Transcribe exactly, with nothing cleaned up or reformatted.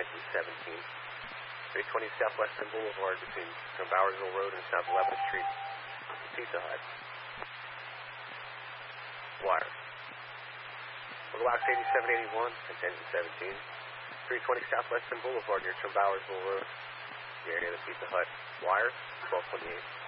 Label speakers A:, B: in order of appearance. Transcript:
A: Denton seventeen. three twenty Southwestern Boulevard between Bowersville Road and South eleventh Street. Pizza Hut. Wire. Local Box eighty-seven eighty-one at Denton seventeen. three twenty Southwestern Boulevard near Bowersville Road. The area of the Pizza Hut. Wire, twelve twenty-eight.